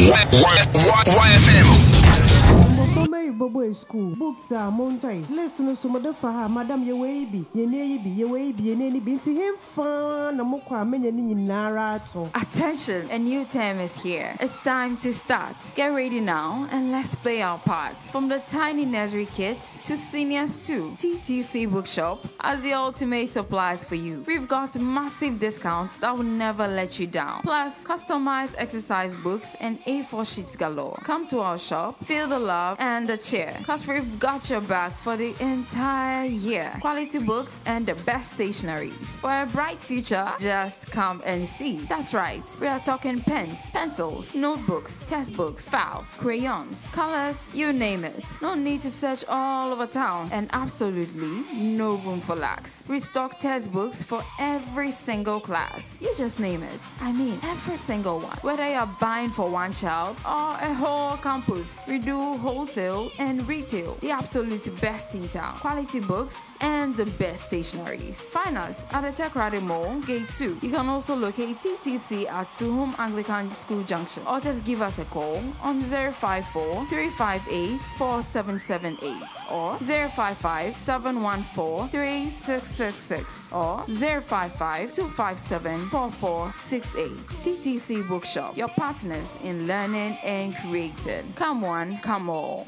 Bobo school books are mountain list no so mother madam ye way be ye ne binti him fan na mokwa menya ni nyinara to. Attention, a new term is here. It's time to start. Get ready now and let's play our part. From the tiny nursery kids to seniors too, TTC Bookshop has the ultimate supplies for you. We've got massive discounts that will never let you down. Plus, customized exercise books and A4 sheets galore. Come to our shop, feel the love and the cheer, cause we've got your back for the entire year. Quality books and the best stationeries. For a bright future, just come and see. That's right, we are talking pens, pencils, notebooks, textbooks, files, crayons, colors, you name it. No need to search all over town, and absolutely no room for lacks. We stock textbooks for every single class. You just name it. I mean, every single one. Whether you're buying for one child or a whole campus, we do wholesale and retail. The absolute best in town. Quality books and the best stationeries. Find us at the Takoradi Mall, Gate 2. You can also locate TCC at Suhum Anglican School Junction, or just give us a call on 054 358 4778 or 055 714 3666 or 055 257 4468. TTC Bookshop, your partners in learning and creating. Come on, come all.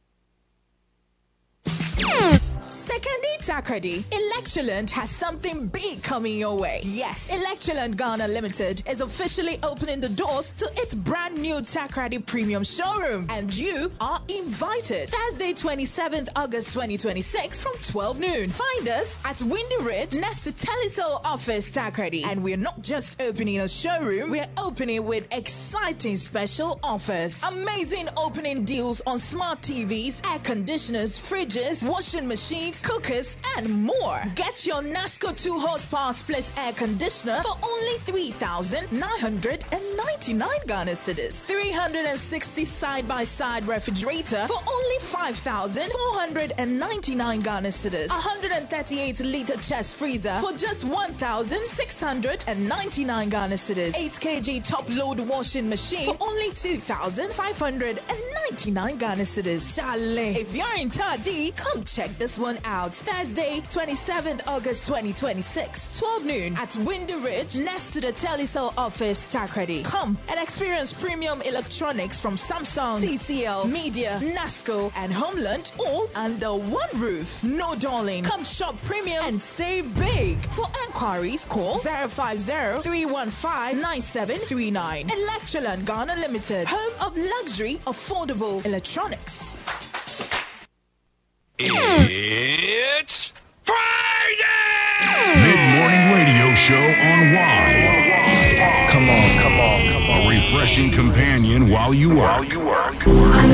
Secondly, Takoradi, Electroland has something big coming your way. Yes, Electroland Ghana Limited is officially opening the doors to its brand new Takoradi Premium Showroom, and you are invited. Thursday, 27th August 2026 from 12 noon. Find us at Windy Ridge next to Telecel Office Takoradi. And we're not just opening a showroom, we're opening with exciting special offers. Amazing opening deals on smart TVs, air conditioners, fridges, washing machines, cookers, and more. Get your NASCO 2 horsepower split air conditioner for only 3,999 Ghana cedis. 360 side-by-side refrigerator for only 5,499 Ghana cedis. 138-liter chest freezer for just 1,699 Ghana cedis. 8 kg top-load washing machine for only 2,599 Ghana cedis. Chalet, if you're in Tadi, come check this one out. Thursday, 27th August 2026, 12 noon at Windy Ridge next to the Telecel Office Takoradi. Come and experience premium electronics from Samsung, TCL, Media, NASCO, and Homeland all under one roof. No darling, come shop premium and save big. For enquiries, call 050-315-9739. Electroland Ghana Limited, home of luxury, affordable electronics. It's Friday! Mid-morning radio show on Y. Come on. A refreshing companion while you work.